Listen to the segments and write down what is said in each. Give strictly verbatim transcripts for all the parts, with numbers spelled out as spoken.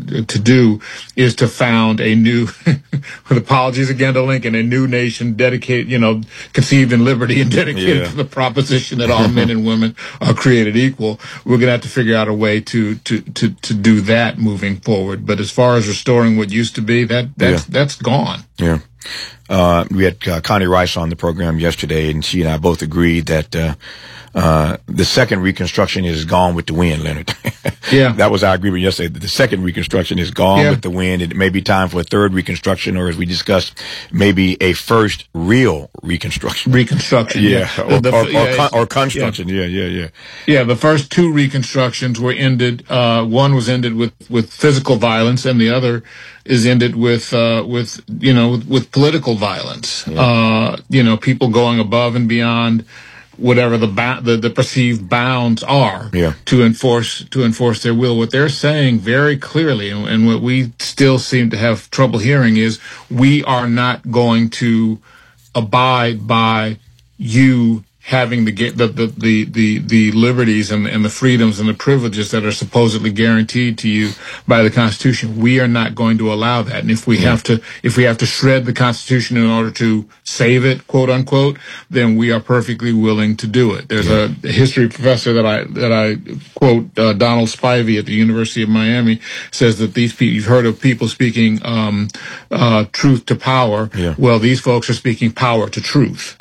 to do is to found a new, with apologies again to Lincoln, a new nation dedicated, you know, conceived in liberty and dedicated yeah. to the proposition that all men and women are created equal. We're going to have to figure out a way to, to, to, to do that moving forward. But as far as restoring what used to be, that, that's, yeah. that's gone. Yeah. Uh, we had uh, Connie Rice on the program yesterday, and she and I both agreed that, uh, uh, the second Reconstruction is gone with the wind, Leonard. Yeah. That was our agreement yesterday. The second Reconstruction is gone yeah. with the wind. It may be time for a third Reconstruction, or as we discussed, maybe a first real Reconstruction. Reconstruction. Yeah. yeah. Or, the, or, yeah, or, con- or construction. Yeah. yeah, yeah, yeah. Yeah, the first two Reconstructions were ended, uh, one was ended with, with physical violence, and the other is ended with, uh, with, you know, with, with political violence. Yeah. Uh, you know, people going above and beyond whatever the, ba- the the perceived bounds are yeah. to enforce to enforce their will. What they're saying very clearly, and, and what we still seem to have trouble hearing, is we are not going to abide by you having the the the the the, the liberties and, and the freedoms and the privileges that are supposedly guaranteed to you by the Constitution. We are not going to allow that. And if we yeah. have to if we have to shred the Constitution in order to save it, quote unquote, then we are perfectly willing to do it. There's yeah. a history professor that I that I quote, uh, Donald Spivey at the University of Miami, says that these people, you've heard of people speaking um uh truth to power. Yeah. Well, these folks are speaking power to truth.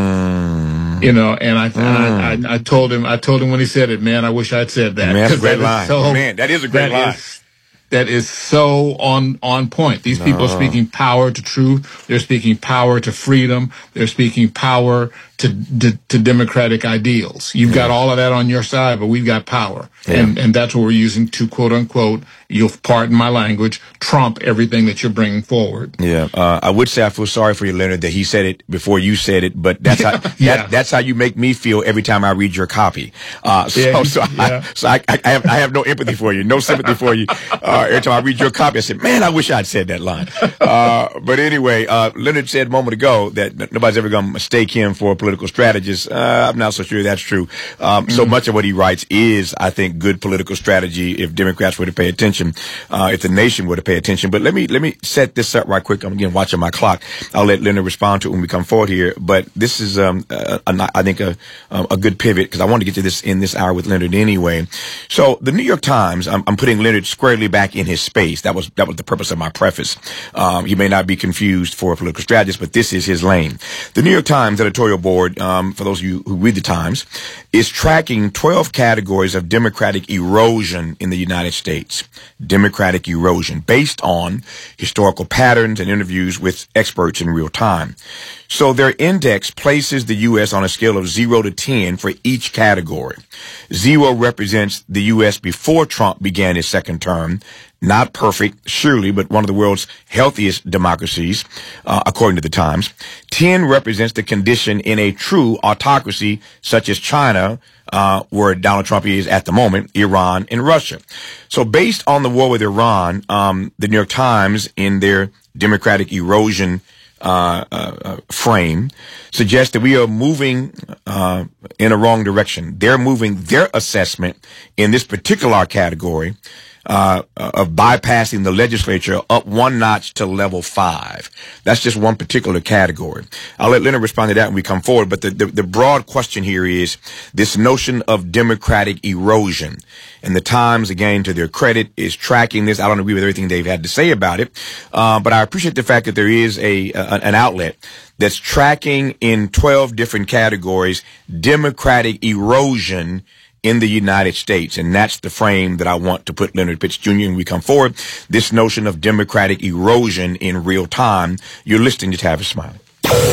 Mm. You know, and I, mm. I, I, I told him, I told him when he said it, man, I wish I'd said that. Man, that's a great that line. So, man, that is a great that line. Is, that is so on, on point. These no. people are speaking power to truth. They're speaking power to freedom. They're speaking power to, to, to democratic ideals. You've yeah. got all of that on your side, but we've got power. Yeah. And, and that's what we're using to, quote unquote, you'll pardon my language, trump everything that you're bringing forward. Yeah. Uh, I would say I feel sorry for you, Leonard, that he said it before you said it, but that's how, yeah. that, that's how you make me feel every time I read your copy. Uh, so, yeah. so, yeah. I, so I, I have, I have no empathy for you, no sympathy for you. Uh, every time I read your copy, I said, man, I wish I'd said that line. Uh, but anyway, uh, Leonard said a moment ago that nobody's ever going to mistake him for a political strategist. Uh, I'm not so sure that's true. Um, mm-hmm. So much of what he writes is, I think, good political strategy if Democrats were to pay attention, uh, if the nation were to pay attention. But let me, let me set this up right quick. I'm again watching my clock. I'll let Leonard respond to it when we come forward here. But this is, um, a, a, I think a, a good pivot because I want to get to this in this hour with Leonard anyway. So the New York Times, I'm, I'm putting Leonard squarely back in his space. That was, that was the purpose of my preface. Um, he may not be confused for a political strategist, but this is his lane. The New York Times editorial board, um, for those of you who read the Times, is tracking twelve categories of democratic erosion in the United States. Democratic erosion based on historical patterns and interviews with experts in real time. So their index places the U S on a scale of zero to ten for each category. Zero represents the U S before Trump began his second term. Not perfect, surely, but one of the world's healthiest democracies, uh, according to the Times. ten represents the condition in a true autocracy, such as China, uh, where Donald Trump is at the moment, Iran and Russia. So based on the war with Iran, um, the New York Times, in their democratic erosion Uh, uh, frame, suggests that we are moving uh, in a wrong direction. They're moving their assessment in this particular category uh, of bypassing the legislature up one notch to level five. That's just one particular category. I'll let Leonard respond to that when we come forward. But the, the, the broad question here is this notion of democratic erosion. And the Times, again, to their credit, is tracking this. I don't agree with everything they've had to say about it. Uh, but I appreciate the fact that there is a, a an outlet that's tracking in twelve different categories democratic erosion in the United States. And that's the frame that I want to put Leonard Pitts Junior when we come forward. This notion of democratic erosion in real time. You're listening to Tavis Smiley.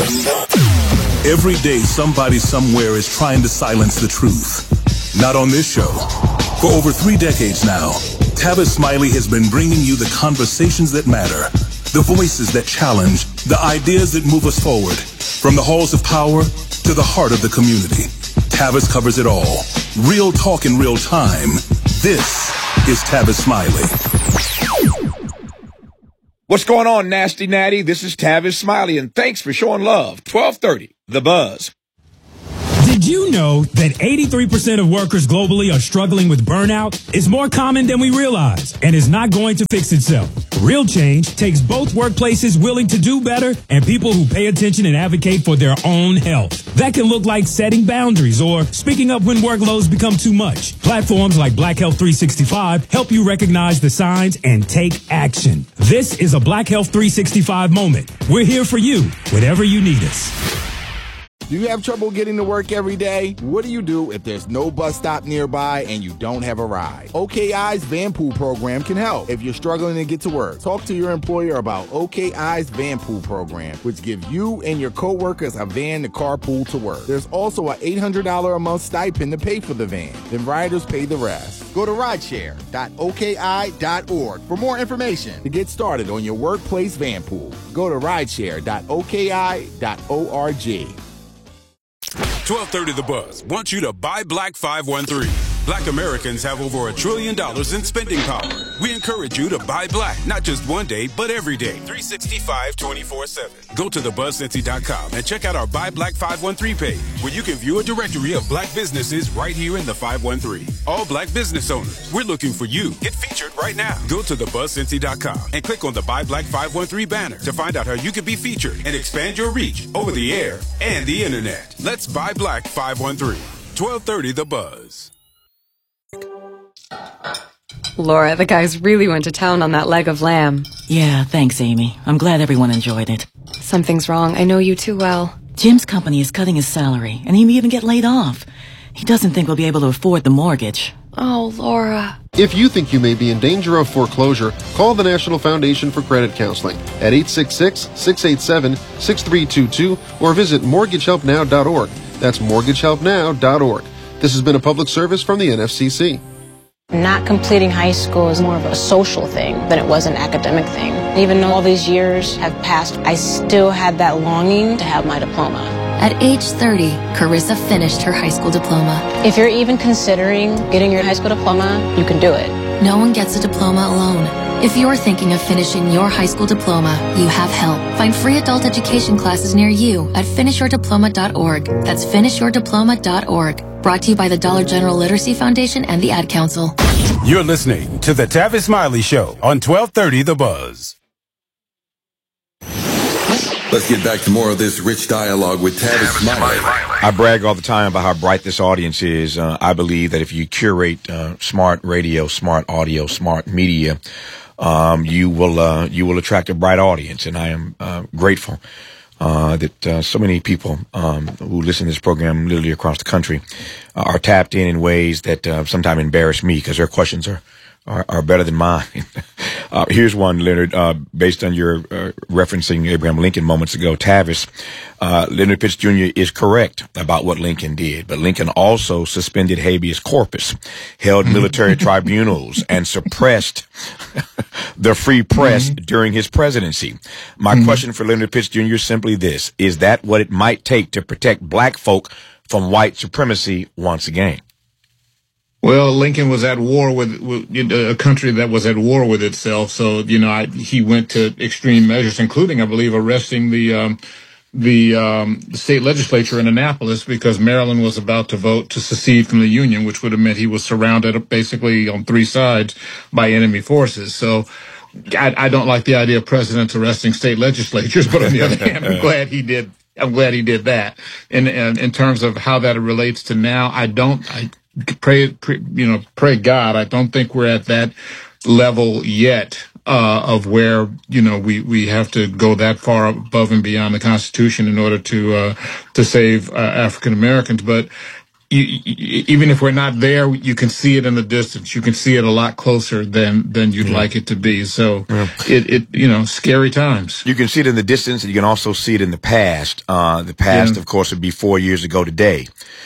Every day, somebody somewhere is trying to silence the truth. Not on this show. For over three decades now, Tavis Smiley has been bringing you the conversations that matter, the voices that challenge, the ideas that move us forward, from the halls of power to the heart of the community. Tavis covers it all. Real talk in real time. This is Tavis Smiley. What's going on, Nasty Natty? This is Tavis Smiley, and thanks for showing love. twelve thirty, The Buzz. Did you know that eighty-three percent of workers globally are struggling with burnout? It's more common than we realize and is not going to fix itself. Real change takes both workplaces willing to do better and people who pay attention and advocate for their own health. That can look like setting boundaries or speaking up when workloads become too much. Platforms like Black Health three sixty-five help you recognize the signs and take action. This is a Black Health three sixty-five moment. We're here for you, whenever you need us. Do you have trouble getting to work every day? What do you do if there's no bus stop nearby and you don't have a ride? O K I's Van Pool program can help. If you're struggling to get to work, talk to your employer about O K I's Van Pool program, which gives you and your coworkers a van to carpool to work. There's also an eight hundred dollars a month stipend to pay for the van. Then riders pay the rest. Go to rideshare dot O K I dot org for more information to get started on your workplace van pool. Go to rideshare dot O K I dot org. twelve thirty The Buzz wants you to buy Black five one three. Black Americans have over a trillion dollars in spending power. We encourage you to buy black, not just one day, but every day, three sixty-five, twenty-four seven. Go to the buzz cincy dot com and check out our Buy Black five one three page, where you can view a directory of black businesses right here in the five one three. All black business owners, we're looking for you. Get featured right now. Go to the buzz cincy dot com and click on the Buy Black five one three banner to find out how you can be featured and expand your reach over the air and the internet. Let's buy Black five one three. twelve thirty The Buzz. Laura, the guys really went to town on that leg of lamb. Yeah, thanks, Amy. I'm glad everyone enjoyed it. Something's wrong. I know you too well. Jim's company is cutting his salary, and he may even get laid off. He doesn't think we'll be able to afford the mortgage. Oh, Laura. If you think you may be in danger of foreclosure, call the National Foundation for Credit Counseling at eight six six, six eight seven, six three two two or visit mortgage help now dot org. That's mortgage help now dot org. This has been a public service from the N F C C. Not completing high school is more of a social thing than it was an academic thing. Even though all these years have passed, I still had that longing to have my diploma. At age thirty, Carissa finished her high school diploma. If you're even considering getting your high school diploma, you can do it. No one gets a diploma alone. If you're thinking of finishing your high school diploma, you have help. Find free adult education classes near you at finish your diploma dot org. That's finish your diploma dot org. Brought to you by the Dollar General Literacy Foundation and the Ad Council. You're listening to the Tavis Smiley Show on twelve thirty The Buzz. Let's get back to more of this rich dialogue with Tavis Smiley. I brag all the time about how bright this audience is. Uh, I believe that if you curate uh, smart radio, smart audio, smart media, um, you will uh, you will attract a bright audience, and I am uh, grateful uh, that uh, so many people um, who listen to this program literally across the country uh, are tapped in in ways that uh, sometimes embarrass me because their questions are. Are, are better than mine. uh, here's one, Leonard, uh, based on your uh, referencing Abraham Lincoln moments ago. Tavis, uh, Leonard Pitts Junior is correct about what Lincoln did, but Lincoln also suspended habeas corpus, held military tribunals, and suppressed the free press mm-hmm. during his presidency. My mm-hmm. question for Leonard Pitts Junior is simply this: is that what it might take to protect black folk from white supremacy once again? Well, Lincoln was at war with, with a country that was at war with itself. So, you know, I, he went to extreme measures, including, I believe, arresting the um, the, um, the state legislature in Annapolis because Maryland was about to vote to secede from the Union, which would have meant he was surrounded basically on three sides by enemy forces. So I, I don't like the idea of presidents arresting state legislatures, but on the other hand, I'm glad he did. I'm glad he did that. And, and in terms of how that relates to now, I don't. I, Pray, pray, you know, pray God. I don't think we're at that level yet uh, of where, you know, we, we have to go that far above and beyond the Constitution in order to uh, to save uh, African Americans. But you, you, even if we're not there, you can see it in the distance. You can see it a lot closer than than you'd yeah. like it to be. So yeah. it, it, you know, scary times. You can see it in the distance, and you can also see it in the past. Uh, the past, yeah. of course, would be four years ago today.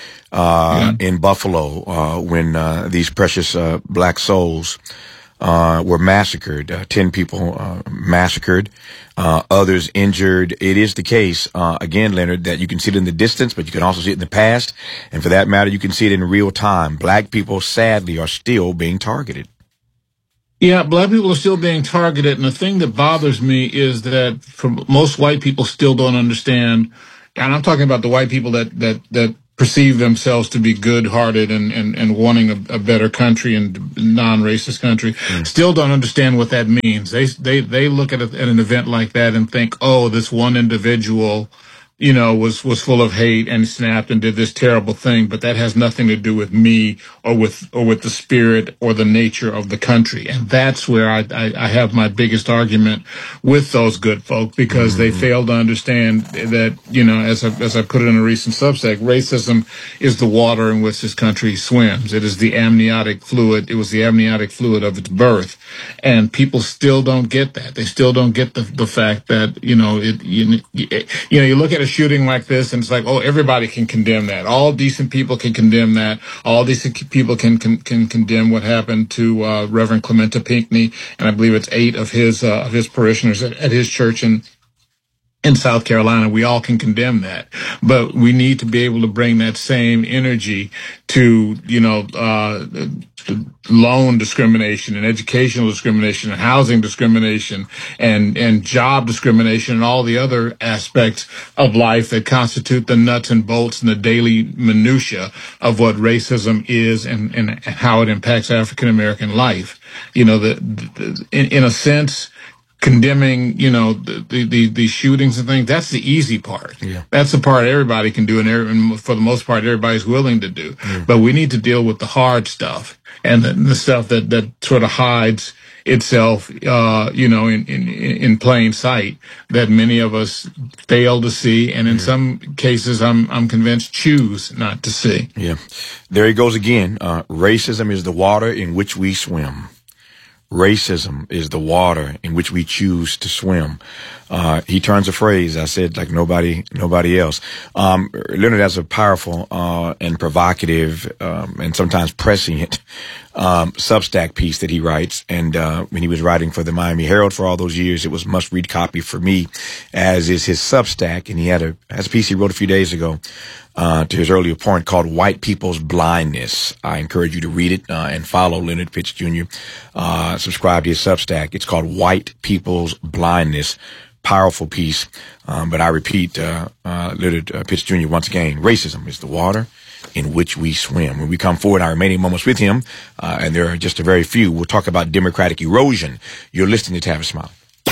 Uh, yeah. in Buffalo, uh, when, uh, these precious, uh, black souls, uh, were massacred, uh, ten people, uh, massacred, uh, others injured. It is the case, uh, again, Leonard, that you can see it in the distance, but you can also see it in the past. And for that matter, you can see it in real time. Black people, sadly, are still being targeted. Yeah, black people are still being targeted. And the thing that bothers me is that for most white people still don't understand. And I'm talking about the white people that, that, that, perceive themselves to be good-hearted and, and, and wanting a, a better country and non-racist country, mm. still don't understand what that means. They they they look at, a, at an event like that and think, oh, this one individual, you know, was, was full of hate and snapped and did this terrible thing, but that has nothing to do with me or with, or with the spirit or the nature of the country. And that's where I, I, I have my biggest argument with those good folk, because mm-hmm. they fail to understand that, you know, as I, as I put it in a recent Substack, racism is the water in which this country swims. It is the amniotic fluid. It was the amniotic fluid of its birth. And people still don't get that. They still don't get the, the fact that, you know, it, you, you know, you look at a shooting like this and it's like, oh, everybody can condemn that. All decent people can condemn that. All decent people can can, can condemn what happened to uh, Reverend Clementa Pinckney, and I believe it's eight of his uh, of his parishioners at, at his church in in South Carolina. We all can condemn that, but we need to be able to bring that same energy to, you know, uh, loan discrimination and educational discrimination and housing discrimination and, and job discrimination and all the other aspects of life that constitute the nuts and bolts and the daily minutia of what racism is and, and how it impacts African American life. You know, the, the in, in a sense, condemning, you know, the, the, the shootings and things, that's the easy part. Yeah. That's the part everybody can do, and, and for the most part, everybody's willing to do. Mm. But we need to deal with the hard stuff and the, the stuff that, that sort of hides itself, uh, you know, in, in, in plain sight, that many of us fail to see, and in yeah. some cases, I'm, I'm convinced, choose not to see. Yeah. There he goes again. Uh, racism is the water in which we swim. Racism is the water in which we choose to swim. Uh, he turns a phrase, I said, like nobody, nobody else. Um, Leonard has a powerful, uh, and provocative, um, and sometimes prescient, um, Substack piece that he writes. And, uh, when he was writing for the Miami Herald for all those years, it was must read copy for me, as is his Substack. And he had a, has a piece he wrote a few days ago, uh, to his earlier point, called White People's Blindness. I encourage you to read it, uh, and follow Leonard Pitts Junior Uh, subscribe to his Substack. It's called White People's Blindness. Powerful piece. Um, but I repeat, uh, uh, Leonard uh, Pitts Junior once again, racism is the water in which we swim. When we come forward, our remaining moments with him, uh, and there are just a very few, we'll talk about democratic erosion. You're listening to Tavis Smiley.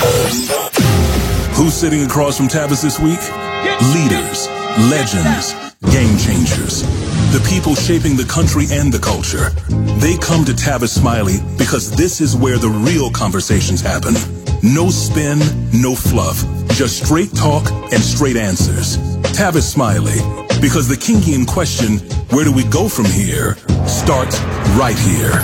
Who's sitting across from Tavis this week? Leaders, legends, game changers. The people shaping the country and the culture. They come to Tavis Smiley because this is where the real conversations happen. No spin, no fluff. Just straight talk and straight answers. Tavis Smiley. Because the Kingian question, where do we go from here, starts right here.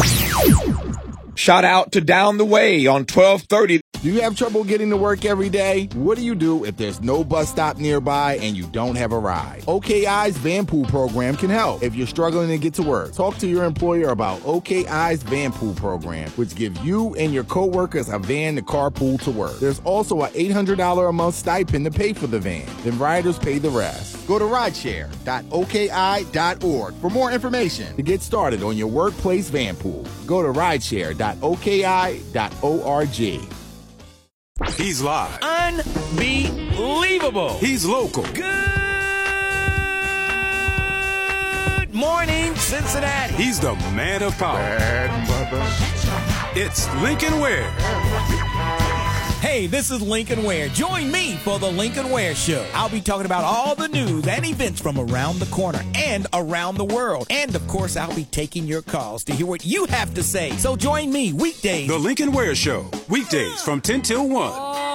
Shout out to Down the Way on twelve thirty. Do you have trouble getting to work every day? What do you do if there's no bus stop nearby and you don't have a ride? O K I's Van Pool program can help. If you're struggling to get to work, talk to your employer about O K I's Van Pool program, which gives you and your coworkers a van to carpool to work. There's also an eight hundred dollars a month stipend to pay for the van. Then riders pay the rest. Go to rideshare dot O K I dot org for more information to get started on your workplace van pool. Go to rideshare dot O K I dot org. He's live. Unbelievable. He's local. Good morning, Cincinnati. He's the man of power. Bad mother. It's Lincoln Ware. Hey, this is Lincoln Ware. Join me for the Lincoln Ware Show. I'll be talking about all the news and events from around the corner and around the world. And, of course, I'll be taking your calls to hear what you have to say. So join me weekdays. The Lincoln Ware Show. Weekdays from ten till one.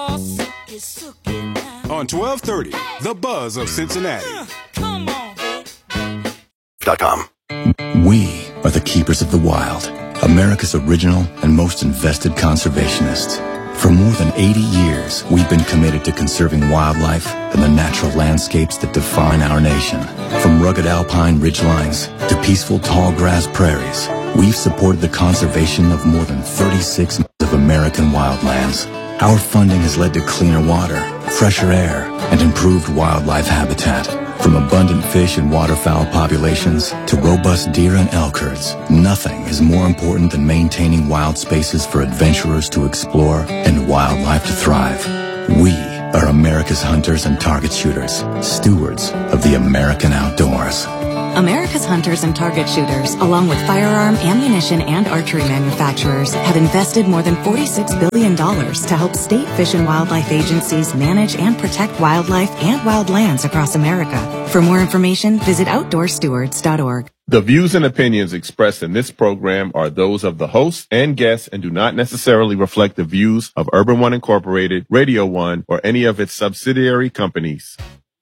On twelve thirty, The Buzz of Cincinnati. Come on. Dot com. We are the keepers of the wild. America's original and most invested conservationists. For more than eighty years, we've been committed to conserving wildlife and the natural landscapes that define our nation. From rugged alpine ridgelines to peaceful tall grass prairies, we've supported the conservation of more than thirty-six miles of American wildlands. Our funding has led to cleaner water, fresher air, and improved wildlife habitat. From abundant fish and waterfowl populations to robust deer and elk herds, nothing is more important than maintaining wild spaces for adventurers to explore and wildlife to thrive. We are America's hunters and target shooters, stewards of the American outdoors. America's hunters and target shooters, along with firearm, ammunition, and archery manufacturers, have invested more than forty-six billion dollars to help state fish and wildlife agencies manage and protect wildlife and wildlands across America. For more information, visit outdoor stewards dot org. The views and opinions expressed in this program are those of the host and guests and do not necessarily reflect the views of Urban One Incorporated, Radio One, or any of its subsidiary companies.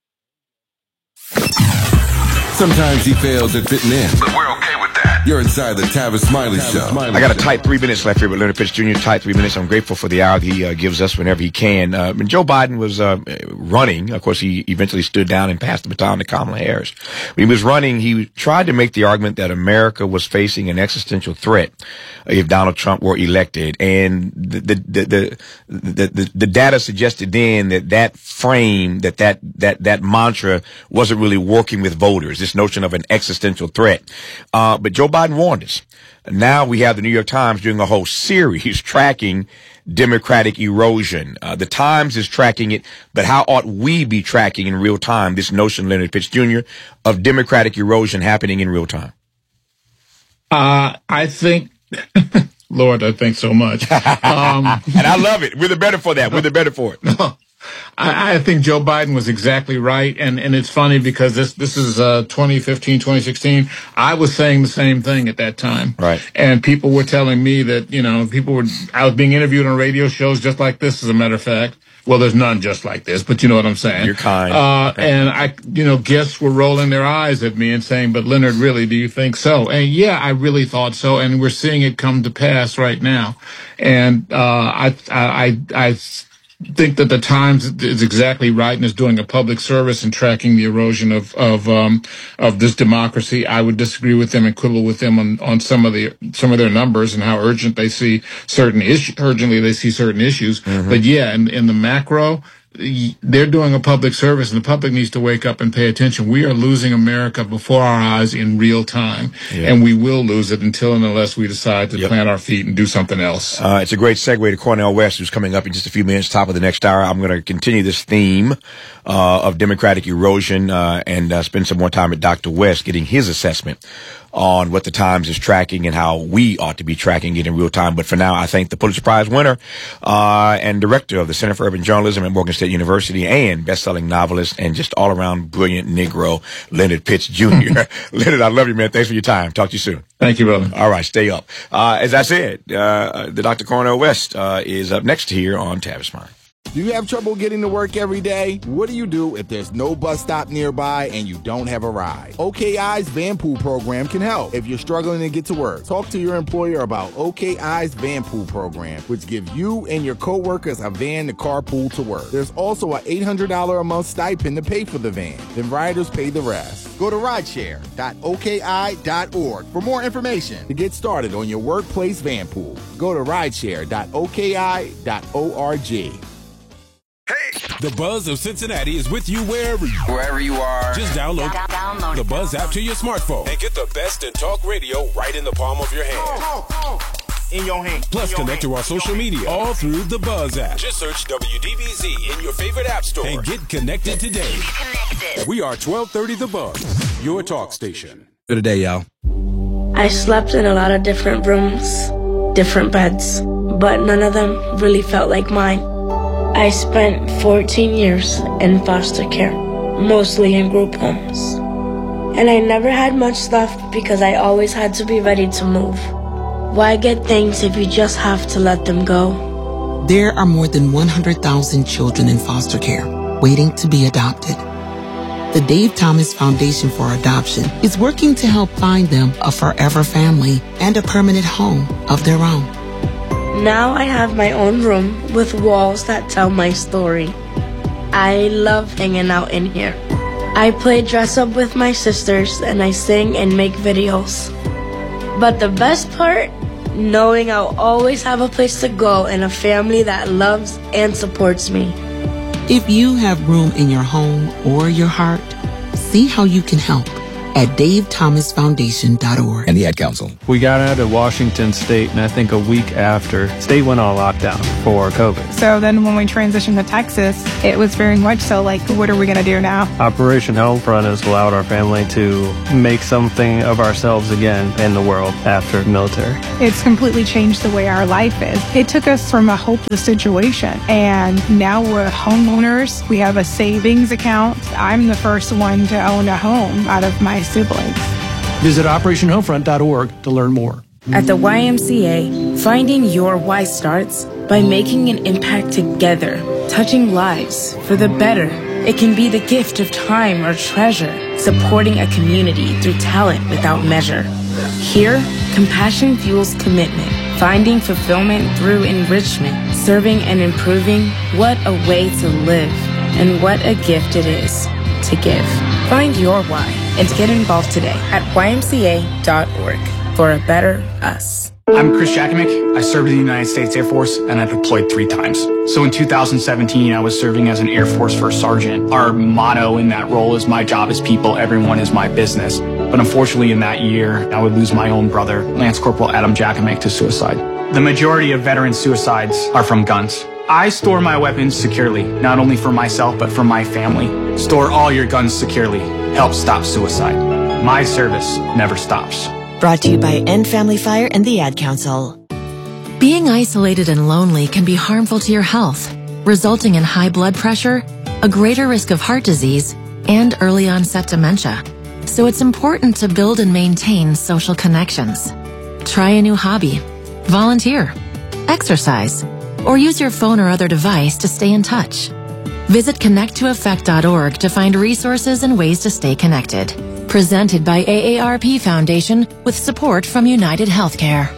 Sometimes he fails at fitting in, but we're okay with that. You're inside the Tavis Smiley Show. I got a tight three minutes left here with Leonard Pitts Junior Tight three minutes. I'm grateful for the hour that he uh, gives us whenever he can. Uh, when Joe Biden was uh, running, of course, he eventually stood down and passed the baton to Kamala Harris. When he was running, he tried to make the argument that America was facing an existential threat if Donald Trump were elected. And the the the the, the, the, the data suggested then that that frame, that that that that mantra wasn't really working with voters. This notion of an existential threat. Uh, but Joe Biden warned us. Now we have the New York Times doing a whole series tracking Democratic erosion. Uh, the Times is tracking it, but how ought we be tracking in real time this notion, Leonard Pitts Junior, of Democratic erosion happening in real time? Uh, I think, Lord, I think so much. Um, and I love it. We're the better for that. We're the better for it. I, I think Joe Biden was exactly right. And, and it's funny because this, this is, uh, twenty fifteen, twenty sixteen. I was saying the same thing at that time. Right. And people were telling me that, you know, people were, I was being interviewed on radio shows just like this, as a matter of fact. Well, there's none just like this, but you know what I'm saying. You're kind. Uh, and I, you know, guests were rolling their eyes at me and saying, but Leonard, really, do you think so? And yeah, I really thought so. And we're seeing it come to pass right now. And, uh, I, I, I, I think that the Times is exactly right and is doing a public service in tracking the erosion of, of, um, of this democracy. I would disagree with them and quibble with them on, on some of the, some of their numbers and how urgent they see certain issues, urgently they see certain issues. Mm-hmm. But yeah, in, in the macro, they're doing a public service and the public needs to wake up and pay attention. We are losing America before our eyes in real time, yeah. and we will lose it until and unless we decide to yep. plant our feet and do something else. Uh, it's a great segue to Cornel West, who's coming up in just a few minutes, top of the next hour. I'm going to continue this theme uh, of democratic erosion uh, and uh, spend some more time with Doctor West getting his assessment on what the Times is tracking and how we ought to be tracking it in real time. But for now, I thank the Pulitzer Prize winner uh, and director of the Center for Urban Journalism at Morgan State University and best-selling novelist and just all-around brilliant Negro, Leonard Pitts Junior Leonard, I love you, man. Thanks for your time. Talk to you soon. Thank you, brother. All right, stay up. Uh, as I said, uh, the Doctor Cornel West uh, is up next here on Tavis Smiley. Do you have trouble getting to work every day? What do you do if there's no bus stop nearby and you don't have a ride? O K I's Van Pool program can help. If you're struggling to get to work, talk to your employer about O K I's Van Pool program, which gives you and your coworkers a van to carpool to work. There's also an eight hundred dollars a month stipend to pay for the van. Then riders pay the rest. Go to rideshare dot O K I dot org for more information to get started on your workplace van pool. Go to rideshare dot O K I dot org. The Buzz of Cincinnati is with you wherever you are. Wherever you are. Just download, download the Buzz app to your smartphone and get the best in talk radio right in the palm of your hand. Oh, oh, oh. In your hand. Plus, your connect hand. to our social media all through the Buzz app. Just search W D B Z in your favorite app store and get connected today. Get connected. We are twelve thirty The Buzz, your talk station. Good day, y'all. I slept in a lot of different rooms, different beds, but none of them really felt like mine. I spent fourteen years in foster care, mostly in group homes. And I never had much left because I always had to be ready to move. Why get things if you just have to let them go? There are more than one hundred thousand children in foster care waiting to be adopted. The Dave Thomas Foundation for Adoption is working to help find them a forever family and a permanent home of their own. Now I have my own room with walls that tell my story. I love hanging out in here. I play dress up with my sisters and I sing and make videos. But the best part, knowing I'll always have a place to go and a family that loves and supports me. If you have room in your home or your heart, see how you can help at dave thomas foundation dot org. And the Ad Council. We got out of Washington State, and I think a week after, state went on lockdown for COVID. So then when we transitioned to Texas, it was very much so like, what are we going to do now? Operation Homefront has allowed our family to make something of ourselves again in the world after military. It's completely changed the way our life is. It took us from a hopeless situation, and now we're homeowners. We have a savings account. I'm the first one to own a home out of my siblings. Visit operation homefront dot org to learn more. At the Y M C A, finding your why starts by making an impact together, touching lives for the better. It can be the gift of time or treasure, supporting a community through talent without measure. Here, compassion fuels commitment, finding fulfillment through enrichment, serving and improving. What a way to live, and what a gift it is to give. Find your why and get involved today at y m c a dot org for a better us. I'm Chris Jakovic. I served in the United States Air Force, and I deployed three times. So in two thousand seventeen, I was serving as an Air Force First Sergeant. Our motto in that role is my job is people, everyone is my business. But unfortunately in that year, I would lose my own brother, Lance Corporal Adam Jakovic, to suicide. The majority of veteran suicides are from guns. I store my weapons securely, not only for myself, but for my family. Store all your guns securely. Help stop suicide. My service never stops. Brought to you by End Family Fire and the Ad Council. Being isolated and lonely can be harmful to your health, resulting in high blood pressure, a greater risk of heart disease, and early onset dementia. So it's important to build and maintain social connections. Try a new hobby, volunteer, exercise, or use your phone or other device to stay in touch. Visit connect to effect dot org to find resources and ways to stay connected. Presented by A A R P Foundation with support from United Healthcare.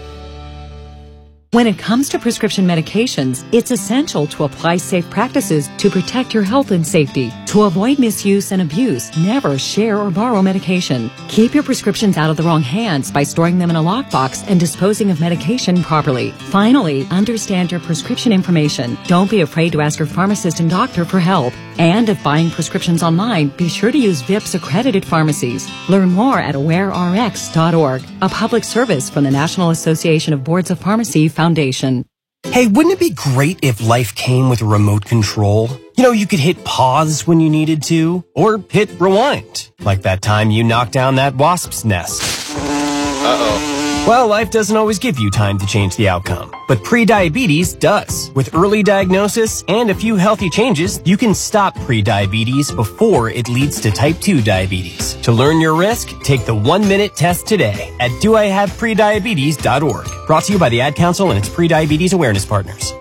When it comes to prescription medications, it's essential to apply safe practices to protect your health and safety. To avoid misuse and abuse, never share or borrow medication. Keep your prescriptions out of the wrong hands by storing them in a lockbox and disposing of medication properly. Finally, understand your prescription information. Don't be afraid to ask your pharmacist and doctor for help. And if buying prescriptions online, be sure to use V I P S accredited pharmacies. Learn more at aware r x dot org, a public service from the National Association of Boards of Pharmacy Foundation. Hey, wouldn't it be great if life came with a remote control? You know, you could hit pause when you needed to, or hit rewind, like that time you knocked down that wasp's nest. Uh-oh. Well, life doesn't always give you time to change the outcome, but prediabetes does. With early diagnosis and a few healthy changes, you can stop prediabetes before it leads to type two diabetes. To learn your risk, take the one-minute test today at do I have prediabetes dot org. Brought to you by the Ad Council and its prediabetes awareness partners.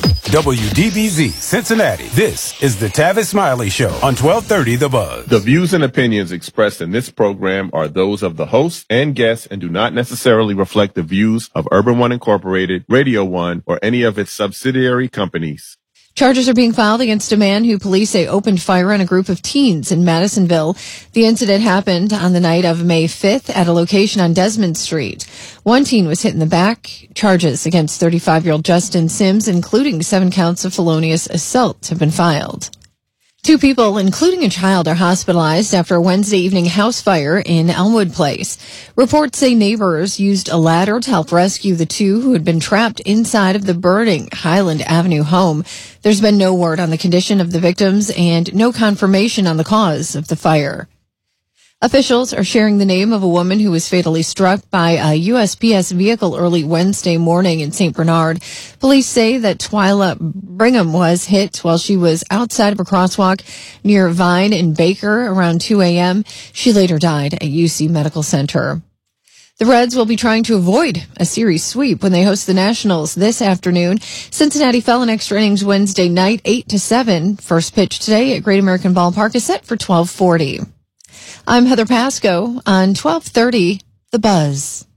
W D B Z Cincinnati. This is the Tavis Smiley Show on twelve thirty The Buzz. The views and opinions expressed in this program are those of the host and guests and do not necessarily reflect the views of Urban One Incorporated, Radio One, or any of its subsidiary companies. Charges are being filed against a man who police say opened fire on a group of teens in Madisonville. The incident happened on the night of May fifth at a location on Desmond Street. One teen was hit in the back. Charges against thirty-five-year-old Justin Sims, including seven counts of felonious assault, have been filed. Two people, including a child, are hospitalized after a Wednesday evening house fire in Elmwood Place. Reports say neighbors used a ladder to help rescue the two who had been trapped inside of the burning Highland Avenue home. There's been no word on the condition of the victims and no confirmation on the cause of the fire. Officials are sharing the name of a woman who was fatally struck by a U S P S vehicle early Wednesday morning in Saint Bernard. Police say that Twyla Brigham was hit while she was outside of a crosswalk near Vine and Baker around two a.m. She later died at U C Medical Center. The Reds will be trying to avoid a series sweep when they host the Nationals this afternoon. Cincinnati fell in extra innings Wednesday night, eight to seven. First pitch today at Great American Ballpark is set for twelve forty. I'm Heather Pasco on twelve thirty The Buzz.